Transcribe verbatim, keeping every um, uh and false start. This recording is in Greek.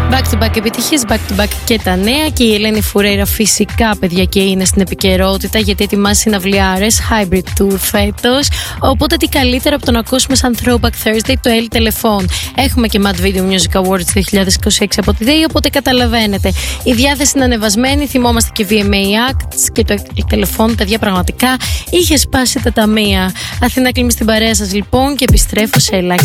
Back to back επιτυχίες, back to back και τα νέα. Και η Ελένη Φουρέιρα φυσικά, παιδιά, και είναι στην επικαιρότητα, γιατί ετοιμάζει συναυλιάρες Hybrid Tour φέτος. Οπότε τι καλύτερο από το να ακούσουμε σαν Throwback Thursday το El Telefon. Έχουμε και Mad Video Music Awards είκοσι είκοσι έξι από τη ΔΕΗ, οπότε καταλαβαίνετε. Η διάθεση είναι ανεβασμένη, θυμόμαστε και βι εμ έι Acts και το El Telefon, παιδιά, πραγματικά είχε σπάσει τα ταμεία. Αθηνά Κλίμη στην παρέα σας λοιπόν και επιστρέφω σε ελάχιστα.